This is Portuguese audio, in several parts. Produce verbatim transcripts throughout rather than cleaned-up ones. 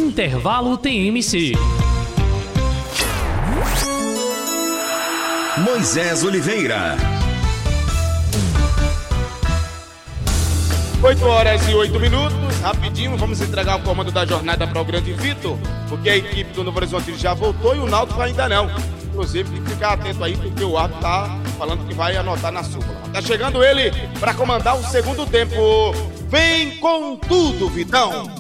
Intervalo T M C. Moisés Oliveira. oito horas e oito minutos, rapidinho, vamos entregar o comando da jornada para o Grande Vitor, porque a equipe do Novo Horizonte já voltou e o Náutico ainda não. Inclusive, tem que ficar atento aí, porque o árbitro tá falando que vai anotar na súmula. Tá chegando ele para comandar o segundo tempo. Vem com tudo, Vitão!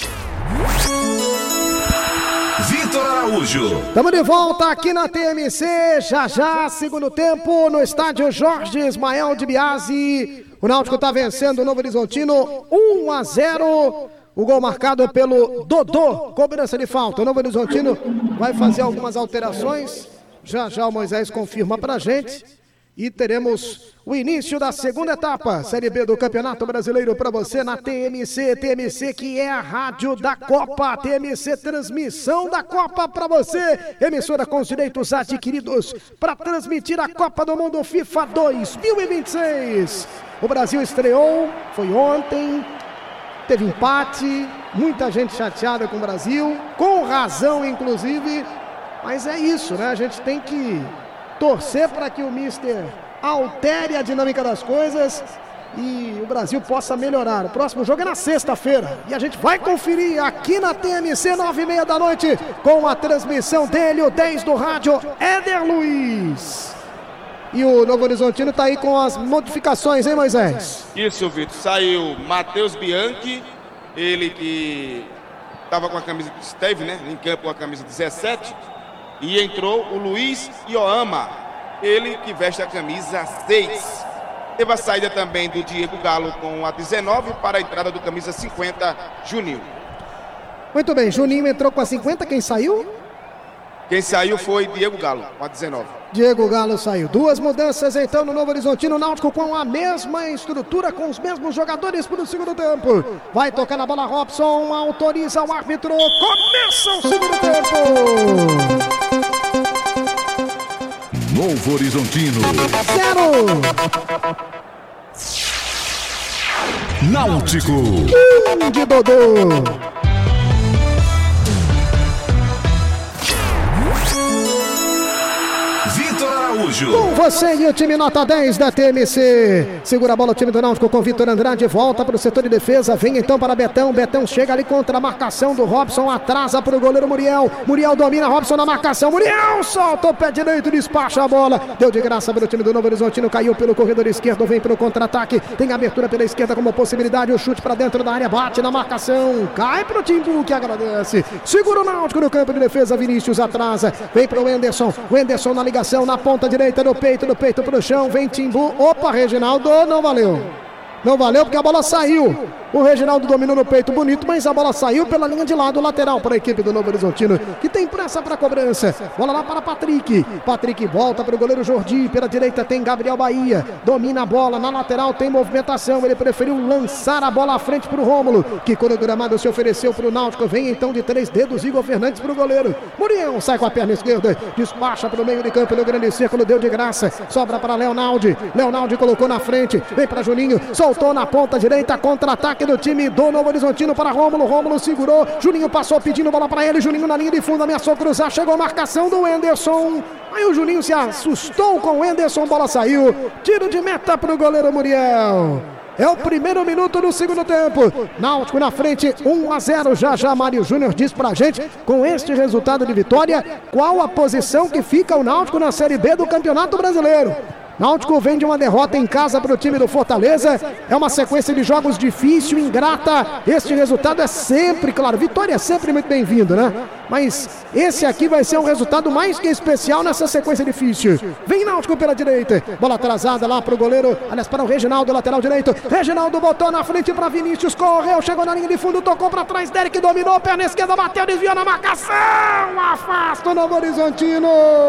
Vitor Araújo. Estamos de volta aqui na T M C, já já, segundo tempo, no estádio Jorge Ismael de Biasi. O Náutico está vencendo o Novo Horizontino um a zero. O gol marcado pelo Dodô, cobrança de falta. O Novo Horizontino vai fazer algumas alterações. Já já o Moisés confirma pra gente. E teremos o início da segunda etapa, Série B do Campeonato Brasileiro para você na T M C. T M C que é a rádio da Copa. T M C transmissão da Copa para você. Emissora com os direitos adquiridos para transmitir a Copa do Mundo FIFA dois mil e vinte e seis. O Brasil estreou, foi ontem, teve empate, muita gente chateada com o Brasil, com razão inclusive, mas é isso, né? A gente tem que torcer para que o Mister altere a dinâmica das coisas e o Brasil possa melhorar. O próximo jogo é na sexta-feira e a gente vai conferir aqui na T M C, nove e meia da noite, com a transmissão dele, o dez do rádio, Éder Luiz. E o Novo Horizontino tá aí com as modificações, hein, Moisés? Isso, Vitor. Saiu Matheus Bianchi, ele que estava com a camisa, esteve, né, em campo com a camisa dezessete, e entrou o Luiz Ioama, ele que veste a camisa seis. Teve a saída também do Diego Galo com a dezenove para a entrada do camisa cinquenta, Juninho. Muito bem, Juninho entrou com a cinquenta, quem saiu? Quem saiu foi Diego Galo, com a dezenove. Diego Galo saiu. Duas mudanças então no Novo Horizontino. Náutico com a mesma estrutura, com os mesmos jogadores para o segundo tempo. Vai tocar na bola Robson, autoriza o árbitro. Começa o segundo tempo. Novo Horizontino Zero. Náutico Um de Dodô. Com você e o time nota dez da T M C. Segura a bola o time do Náutico com Vitor Andrade. Volta para o setor de defesa. Vem então para Betão. Betão chega ali contra a marcação do Robson. Atrasa para o goleiro Muriel. Muriel domina. Robson na marcação. Muriel solta o pé direito. Despacha a bola. Deu de graça para o time do Novo Horizontino. Caiu pelo corredor esquerdo. Vem para o contra-ataque. Tem abertura pela esquerda como possibilidade. O chute para dentro da área. Bate na marcação. Cai para o Timbu que agradece. Segura o Náutico no campo de defesa. Vinícius atrasa. Vem para o Enderson. O Enderson na ligação. Na ponta direita do peito, do peito pro chão, vem Timbu, opa, Reginaldo, não valeu, não valeu porque a bola saiu, o Reginaldo dominou no peito bonito, mas a bola saiu pela linha de lado, lateral para a equipe do Novo Horizontino, que tem pressa para a cobrança, bola lá para Patrick, Patrick volta para o goleiro Jordi, pela direita tem Gabriel Bahia, domina a bola, na lateral tem movimentação, ele preferiu lançar a bola à frente para o Rômulo, que quando o gramado se ofereceu para o Náutico, vem então de três dedos, Igor Fernandes para o goleiro, Muriel sai com a perna esquerda, despacha para o meio de campo no grande círculo, deu de graça, sobra para Leonaldi, Leonaldi colocou na frente, vem para Juninho, soltou na ponta direita, contra-ataque do time do Novo Horizontino para Rômulo, Rômulo segurou, Juninho passou pedindo bola para ele, Juninho na linha de fundo, ameaçou cruzar, chegou a marcação do Enderson, aí o Juninho se assustou com o Enderson, bola saiu, tiro de meta para o goleiro Muriel. É o primeiro minuto do segundo tempo. Náutico na frente, um a zero. Já já Mário Júnior diz pra gente, com este resultado de vitória, qual a posição que fica o Náutico na Série B do Campeonato Brasileiro. Náutico vem de uma derrota em casa para o time do Fortaleza. É uma sequência de jogos difícil, ingrata. Este resultado é sempre, claro, vitória é sempre muito bem-vindo, né? Mas esse aqui vai ser um resultado mais que especial nessa sequência difícil. Vem Náutico pela direita. Bola atrasada lá para o goleiro, aliás, para o Reginaldo, lateral direito. Reginaldo botou na frente para Vinícius, correu, chegou na linha de fundo, tocou para trás. Derek dominou, perna esquerda, bateu, desviou na marcação. Afasta o Novo Horizontino.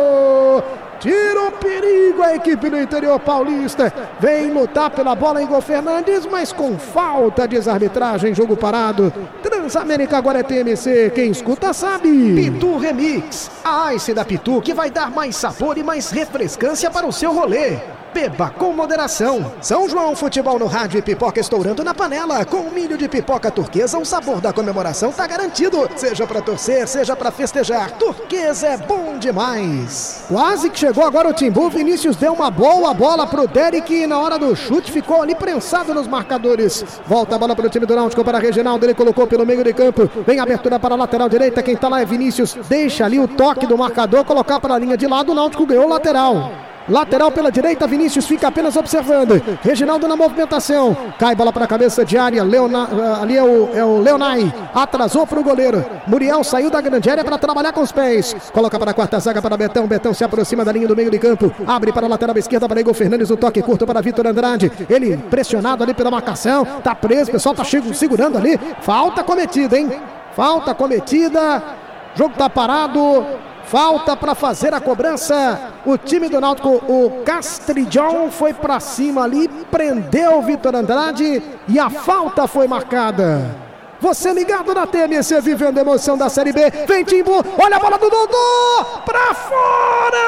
Tira o perigo a equipe do interior paulista. Vem lutar pela bola Igor Fernandes, mas com falta de arbitragem, jogo parado. Transamérica agora é T M C, quem escuta sabe. Pitu Remix, a Ice da Pitu que vai dar mais sabor e mais refrescância para o seu rolê. Beba com moderação. São João Futebol no rádio e pipoca estourando na panela. Com milho de pipoca turquesa, o sabor da comemoração tá garantido. Seja pra torcer, seja pra festejar, Turquesa é bom demais. Quase que chegou agora o Timbu. Vinícius deu uma boa bola pro Derek e na hora do chute ficou ali prensado nos marcadores. Volta a bola pro time do Náutico para Reginaldo. Ele colocou pelo meio de campo. Vem abertura para a lateral direita. Quem tá lá é Vinícius. Deixa ali o toque do marcador, colocar para a linha de lado. O Náutico ganhou o lateral. Lateral pela direita, Vinícius fica apenas observando. Reginaldo na movimentação. Cai bola para a cabeça de área. Leona, ali é o, é o Leonai. Atrasou para o goleiro. Muriel saiu da grande área para trabalhar com os pés. Coloca para a quarta zaga para Betão. Betão se aproxima da linha do meio de campo. Abre para a lateral esquerda para Igor Fernandes. O toque curto para Vitor Andrade. Ele pressionado ali pela marcação. Tá preso. O pessoal tá segurando ali. Falta cometida, hein? Falta cometida. Jogo tá parado. Falta para fazer a cobrança. O time do Náutico, o Castridjon, foi para cima ali, prendeu o Vitor Andrade e a falta foi marcada. Você ligado na T M C, vivendo a emoção da Série B. Vem Timbu, olha a bola do Dodô, para fora!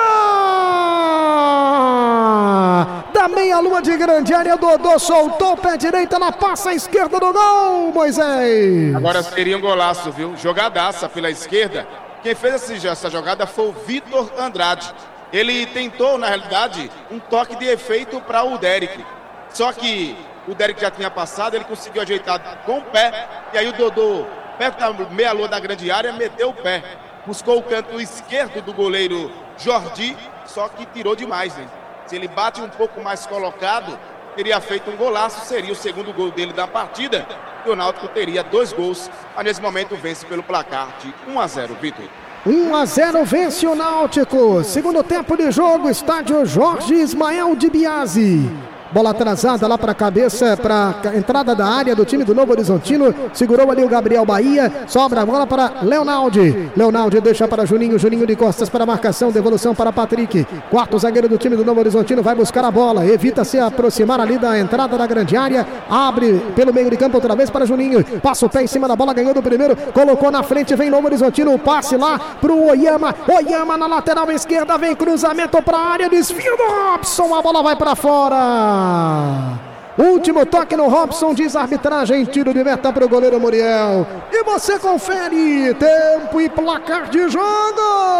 Da meia lua de grande área, Dodô soltou o pé direito, ela passa à esquerda do gol, Moisés. Agora seria um golaço, viu? Jogadaça pela esquerda. Quem fez essa jogada foi o Vitor Andrade. Ele tentou, na realidade, um toque de efeito para o Derek. Só que o Derek já tinha passado, ele conseguiu ajeitar com o pé. E aí o Dodô, perto da meia-lua da grande área, meteu o pé. Buscou o canto esquerdo do goleiro Jordi, só que tirou demais, né? Se ele bate um pouco mais colocado, teria feito um golaço, seria o segundo gol dele da partida. E o Náutico teria dois gols, mas nesse momento vence pelo placar de um a zero, Vitor. um a zero vence o Náutico. Segundo tempo de jogo, estádio Jorge Ismael de Biasi. Bola atrasada lá para a cabeça, para a entrada da área do time do Novo Horizontino. Segurou ali o Gabriel Bahia. Sobra a bola para Leonaldi. Leonaldi deixa para Juninho. Juninho de costas para a marcação. Devolução para Patrick. Quarto zagueiro do time do Novo Horizontino vai buscar a bola. Evita se aproximar ali da entrada da grande área. Abre pelo meio de campo outra vez para Juninho. Passa o pé em cima da bola. Ganhou do primeiro. Colocou na frente. Vem Novo Horizontino. O passe lá para o Oyama. Oyama na lateral esquerda. Vem cruzamento para a área. Desvio do Robson. A bola vai para fora. Último toque no Robson, diz a arbitragem, tiro de meta para o goleiro Muriel. E você confere tempo e placar de jogo.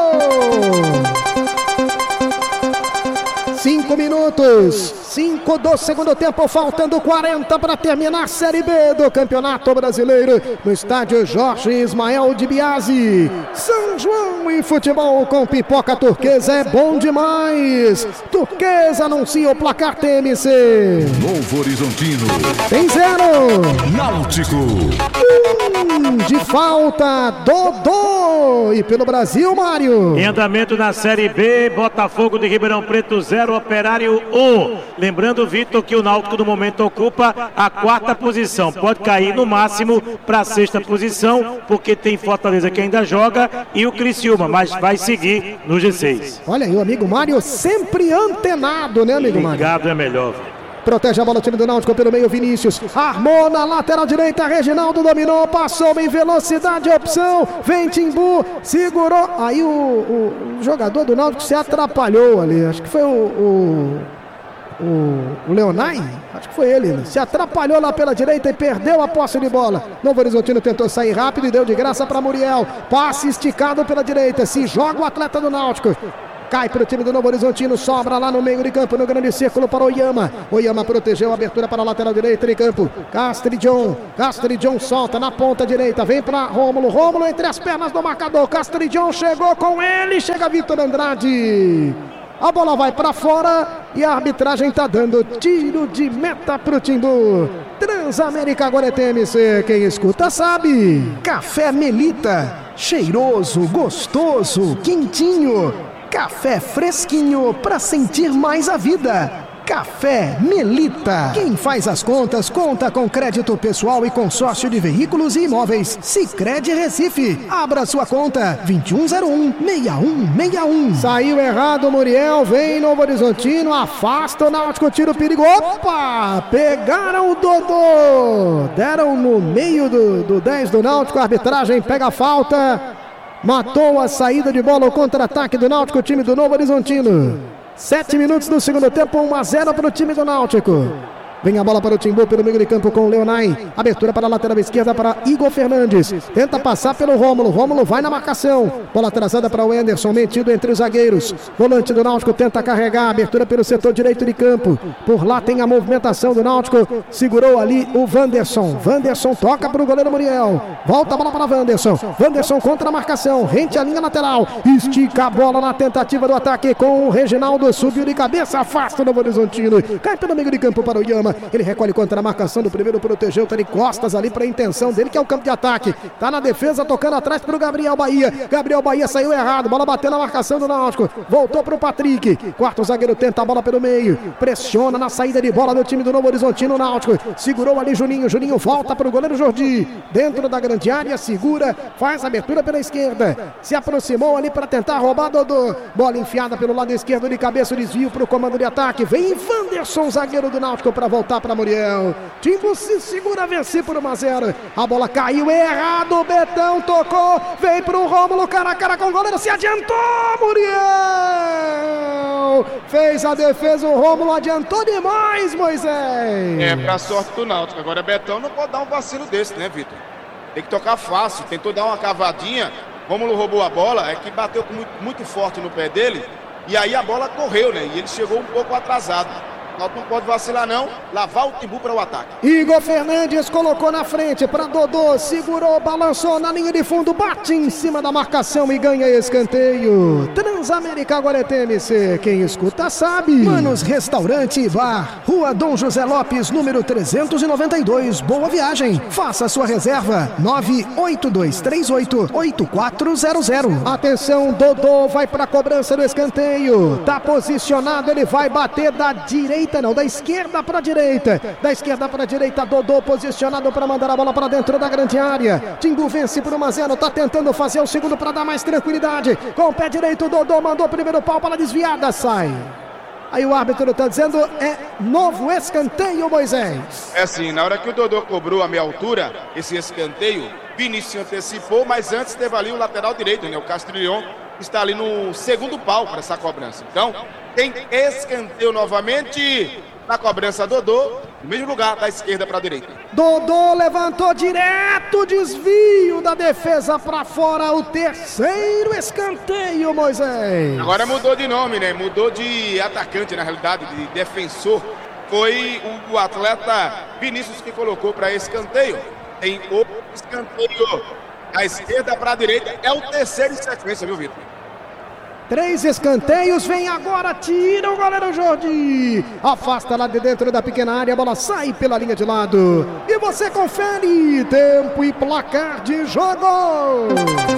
Cinco minutos, cinco do segundo tempo, faltando quarenta para terminar a Série B do Campeonato Brasileiro, no estádio Jorge Ismael de Biasi. São João e futebol com pipoca turquesa é bom demais. Turquesa anuncia o placar T M C. Novo Horizontino Tem zero. Náutico. Um de falta, Dodô. E pelo Brasil, Mário. Em andamento na Série B, Botafogo de Ribeirão Preto zero, Operário um. Lembrando, Vitor, que o Náutico no momento ocupa a quarta posição. Pode cair no máximo para a sexta posição, porque tem Fortaleza que ainda joga e o Criciúma, mas vai seguir no G seis. Olha aí o amigo Mário sempre antenado, né, amigo Mário? Ligado é melhor, Vitor. Protege a bola o time do Náutico pelo meio, Vinícius. Armou na lateral direita, Reginaldo dominou, passou em velocidade, opção. Vem Timbu, segurou. Aí o, o, o jogador do Náutico se atrapalhou ali. Acho que foi o, o, o, o Leonai. Acho que foi ele. Né? Se atrapalhou lá pela direita e perdeu a posse de bola. Novo Horizontino tentou sair rápido e deu de graça para Muriel. Passe esticado pela direita. Se joga o atleta do Náutico. Cai para o time do Novo Horizontino, sobra lá no meio de campo, no grande círculo para o Oyama. Oyama protegeu a abertura para a lateral direita de campo. Castridjon, Castridjon solta na ponta direita, vem para Rômulo, Rômulo entre as pernas do marcador. Castridjon chegou com ele, chega Vitor Andrade. A bola vai para fora e a arbitragem está dando tiro de meta para o Timbu. Transamérica agora é T M C, quem escuta sabe. Café Melita, cheiroso, gostoso, quentinho. Café fresquinho para sentir mais a vida. Café Melita. Quem faz as contas, conta com crédito pessoal e consórcio de veículos e imóveis. Sicredi Recife. Abra sua conta. vinte e um zero um, seis um seis um. Saiu errado, Muriel. Vem Novo Horizontino. Afasta o Náutico. Tira o perigo. Opa! Pegaram o Dodô. Deram no meio do, do dez do Náutico. A arbitragem pega a falta. Matou a saída de bola, o contra-ataque do Náutico, o time do Novo Horizontino. Sete minutos do segundo tempo, um a zero para o time do Náutico. Vem a bola para o Timbu pelo meio de campo com o Leonai. Abertura para a lateral esquerda para Igor Fernandes. Tenta passar pelo Rômulo. Rômulo vai na marcação. Bola atrasada para o Anderson, metido entre os zagueiros. Volante do Náutico tenta carregar. Abertura pelo setor direito de campo. Por lá tem a movimentação do Náutico. Segurou ali o Wanderson. Wanderson toca para o goleiro Muriel. Volta a bola para Wanderson. Wanderson contra a marcação. Rente a linha lateral. Estica a bola na tentativa do ataque com o Reginaldo. Subiu de cabeça. Afasta o Novo Horizontino. Cai pelo meio de campo para o Yama. Ele recolhe contra a marcação do primeiro, protegeu, tá de costas ali para a intenção dele, que é o campo de ataque. Tá na defesa, tocando atrás para o Gabriel Bahia. Gabriel Bahia saiu errado, bola bateu na marcação do Náutico. Voltou para o Patrick. Quarto zagueiro tenta a bola pelo meio. Pressiona na saída de bola do time do Novo Horizontino. Náutico segurou ali Juninho. Juninho volta para o goleiro Jordi. Dentro da grande área, segura, faz abertura pela esquerda. Se aproximou ali para tentar roubar Dodô. Bola enfiada pelo lado esquerdo de cabeça, o desvio para o comando de ataque. Vem Wanderson, zagueiro do Náutico, para voltar para Muriel. Timbu se segura, vencer por um a zero. A bola caiu errado. Betão tocou. Vem pro Rômulo, cara a cara com o goleiro. Se adiantou, Muriel. Fez a defesa. O Rômulo adiantou demais, Moisés. É, pra sorte do Náutico. Agora Betão não pode dar um vacilo desse, né, Vitor? Tem que tocar fácil. Tentou dar uma cavadinha. Rômulo roubou a bola. É que bateu muito, muito forte no pé dele. E aí a bola correu, né? E ele chegou um pouco atrasado. Não pode vacilar não, lavar o Timbu para o ataque. Igor Fernandes colocou na frente para Dodô, segurou, balançou na linha de fundo, bate em cima da marcação e ganha escanteio. Transamérica agora é T M C, quem escuta sabe. Manos Restaurante e Bar, Rua Dom José Lopes, número trezentos e noventa e dois, Boa Viagem. Faça sua reserva, nove oito dois três oito oito quatro zero zero. Atenção, Dodô vai para a cobrança do escanteio. Tá posicionado, ele vai bater da direita. Não, da esquerda para a direita, da esquerda para a direita, Dodô posicionado para mandar a bola para dentro da grande área. Timbu vence por um a zero, tá tentando fazer o segundo para dar mais tranquilidade. Com o pé direito, Dodô mandou o primeiro pau para desviada, sai. Aí o árbitro tá dizendo, é novo escanteio, Moisés. É assim, na hora que o Dodô cobrou a meia altura, esse escanteio, Vinícius antecipou, mas antes teve ali o lateral direito, né? O Castrilhon está ali no segundo pau para essa cobrança. Então, tem escanteio novamente na cobrança Dodô, no mesmo lugar, da esquerda para a direita. Dodô levantou direto, desvio da defesa para fora, o terceiro escanteio, Moisés. Agora mudou de nome, né? Mudou de atacante, na realidade, de defensor. Foi o atleta Vinícius que colocou para escanteio. Tem o escanteio da esquerda para a direita, é o terceiro em sequência, viu, Vitor? Três escanteios, vem agora, tira o goleiro Jordi. Afasta lá de dentro da pequena área, a bola sai pela linha de lado. E você confere tempo e placar de jogo.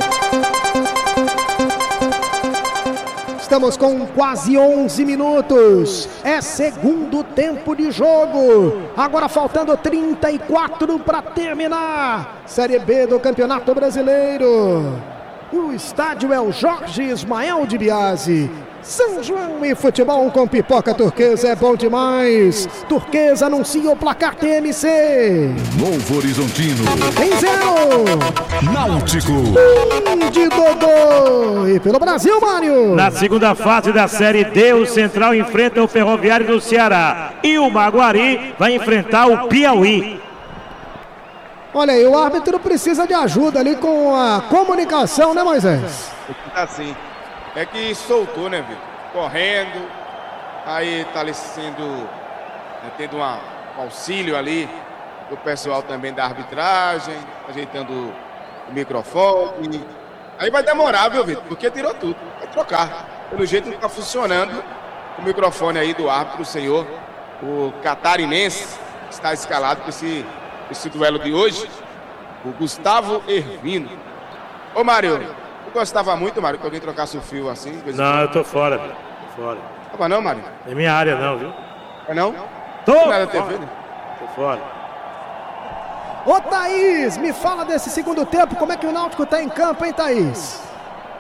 Estamos com quase onze minutos. É segundo tempo de jogo. Agora faltando trinta e quatro para terminar. Série B do Campeonato Brasileiro. O estádio é o Jorge Ismael de Biasi. São João e futebol com pipoca turquesa é bom demais. Turquesa anuncia o placar T M C. Novo Horizontino. Tem zero. Náutico. Um de Dodô. E pelo Brasil, Mário. Na segunda fase da Série D, o Central enfrenta o Ferroviário do Ceará. E o Maguari vai enfrentar o Piauí. Olha aí, o árbitro precisa de ajuda ali com a comunicação, né, Moisés? Assim, é que soltou, né, Vitor? Correndo, aí tá ali sendo, né, tendo uma, um auxílio ali do pessoal também da arbitragem, ajeitando o microfone. Aí vai demorar, viu, Vitor? Porque tirou tudo, vai trocar. Pelo jeito não tá funcionando o microfone aí do árbitro, o senhor, o catarinense, que está escalado com esse... esse duelo de hoje, o Gustavo Hervino. Ô, Mário, tu gostava muito, Mário, que alguém trocasse o fio assim? Não, eu tô fora, velho. Tô fora. Tava não, Mário? É minha área não, viu? É não? Tô não fora. é da T V, né? Tô fora. Ô, Thaís, me fala desse segundo tempo, como é que o Náutico tá em campo, hein, Thaís?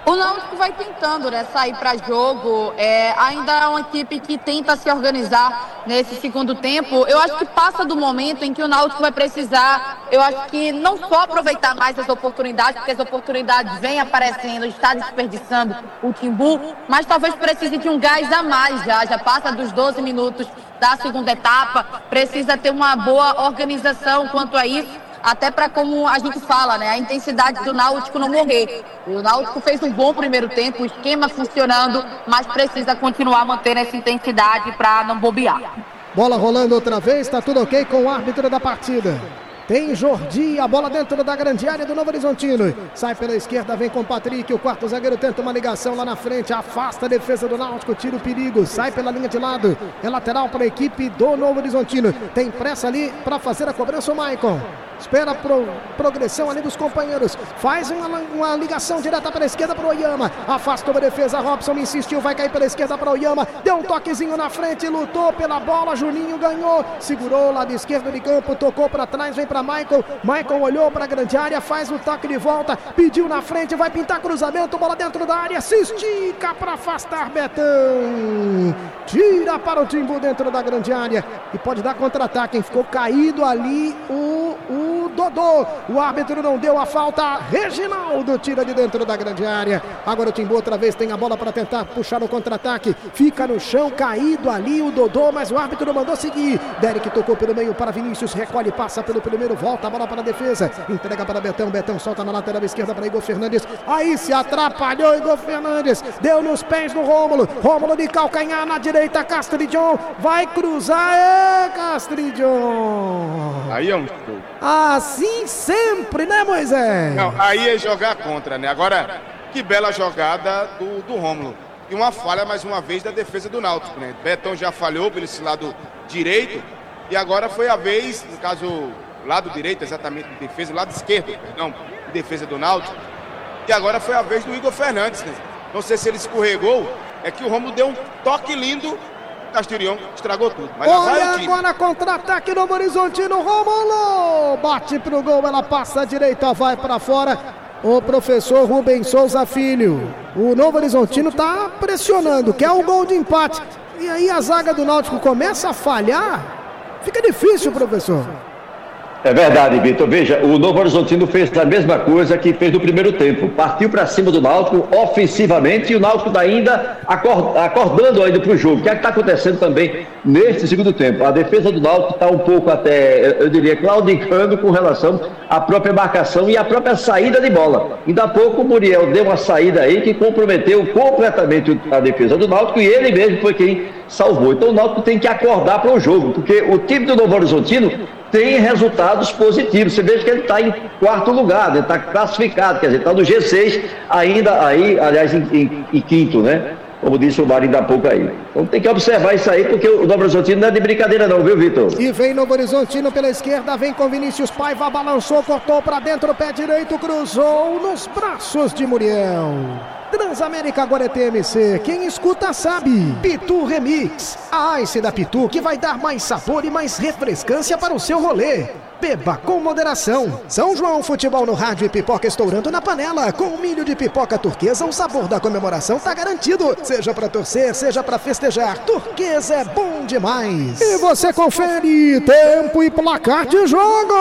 O Náutico vai tentando, né, sair para jogo, é, ainda é uma equipe que tenta se organizar nesse segundo tempo. Eu acho que passa do momento em que o Náutico vai precisar, eu acho que não só aproveitar mais as oportunidades, porque as oportunidades vêm aparecendo, está desperdiçando o Timbu, mas talvez precise de um gás a mais já, já passa dos doze minutos da segunda etapa, precisa ter uma boa organização quanto a isso. Até para, como a gente fala, né, a intensidade do Náutico não morrer. O Náutico fez um bom primeiro tempo, o esquema funcionando, mas precisa continuar mantendo essa intensidade para não bobear. Bola rolando outra vez, tá tudo ok com o árbitro da partida. Tem Jordi, a bola dentro da grande área do Novo Horizontino. Sai pela esquerda, vem com o Patrick. O quarto zagueiro tenta uma ligação lá na frente. Afasta a defesa do Náutico, tira o perigo. Sai pela linha de lado. É lateral para a equipe do Novo Horizontino. Tem pressa ali para fazer a cobrança o Maicon. Espera pro, progressão ali dos companheiros. Faz uma, uma ligação direta para a esquerda para o Oyama. Afastou a defesa. Robson insistiu. Vai cair pela esquerda para o Oyama. Deu um toquezinho na frente. Lutou pela bola. Juninho ganhou. Segurou o lado esquerdo de campo. Tocou para trás. Vem para Michael. Michael olhou para a grande área. Faz o toque de volta. Pediu na frente. Vai pintar cruzamento. Bola dentro da área. Se estica para afastar Betão. Tira para o Timbu dentro da grande área. E pode dar contra-ataque. Ficou caído ali o... o O Dodô, o árbitro não deu a falta. Reginaldo tira de dentro da grande área. Agora o Timbu outra vez tem a bola para tentar puxar o contra-ataque. Fica no chão, caído ali o Dodô, mas o árbitro mandou seguir. Derek tocou pelo meio para Vinícius, recolhe, passa pelo primeiro, volta a bola para a defesa. Entrega para Betão, Betão solta na lateral esquerda para Igor Fernandes. Aí se atrapalhou Igor Fernandes. Deu nos pés do Rômulo. Rômulo de calcanhar na direita, Castridjon. Vai cruzar, é Castridjon. Aí é um... Assim sempre, né, Moisés? Não, aí é jogar contra, né? Agora, que bela jogada do, do Rômulo. E uma falha, mais uma vez, da defesa do Náutico, né? Betão já falhou por esse lado direito. E agora foi a vez, no caso, lado direito, exatamente, de defesa, lado esquerdo, perdão, de defesa do Náutico. E agora foi a vez do Igor Fernandes, né? Não sei se ele escorregou, é que o Rômulo deu um toque lindo. Castirion estragou tudo. Mas olha agora contra-ataque no Horizontino. Rômulo bate pro gol, ela passa à direita, vai para fora. O professor Rubens Souza Filho. O Novo Horizontino tá pressionando, quer o gol de empate. E aí a zaga do Náutico começa a falhar. Fica difícil, professor. É verdade, Vitor. Veja, o Novo Horizontino fez a mesma coisa que fez no primeiro tempo. Partiu para cima do Náutico ofensivamente e o Náutico está ainda acordando ainda para o jogo. O que é que está acontecendo também neste segundo tempo? A defesa do Náutico está um pouco até, eu diria, claudicando com relação à própria marcação e à própria saída de bola. Ainda há pouco o Muriel deu uma saída aí que comprometeu completamente a defesa do Náutico e ele mesmo foi quem salvou. Então o Náutico tem que acordar para o jogo, porque o time do Novo Horizontino tem resultados positivos. Você veja que ele está em quarto lugar, ele está classificado, quer dizer, está no G seis ainda aí, aliás, em, em, em quinto, né? Como disse o Marinho há pouco aí. Então tem que observar isso aí, porque o Novo Horizontino não é de brincadeira não, viu, Vitor? E vem Novo Horizontino pela esquerda, vem com Vinícius Paiva, balançou, cortou para dentro, o pé direito, cruzou nos braços de Muriel. Transamérica agora é T M C, quem escuta sabe. Pitu Remix, a Ice da Pitu que vai dar mais sabor e mais refrescância para o seu rolê. Beba com moderação. São João Futebol no rádio e pipoca estourando na panela. Com milho de pipoca turquesa, o sabor da comemoração tá garantido. Seja pra torcer, seja pra festejar, turquesa é bom demais. E você confere tempo e placar de jogo.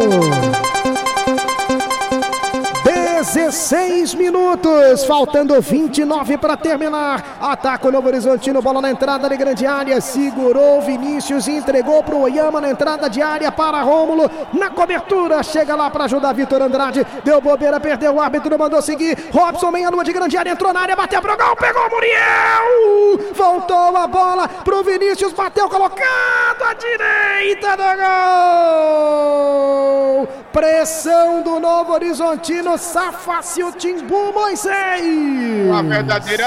dezesseis minutos, faltando vinte e nove para terminar. Ataca o Novo Horizontino, bola na entrada de grande área, segurou Vinícius e entregou para o Oyama na entrada de área para Rômulo, na cobertura, chega lá para ajudar Vitor Andrade, deu bobeira, perdeu o árbitro, mandou seguir, Robson, meia lua de grande área, entrou na área, bateu pro gol, pegou o Muriel, voltou a bola pro Vinícius, bateu colocado à direita do gol, pressão do Novo Horizontino, safa-se o Timbu, Moisés. Uma verdadeira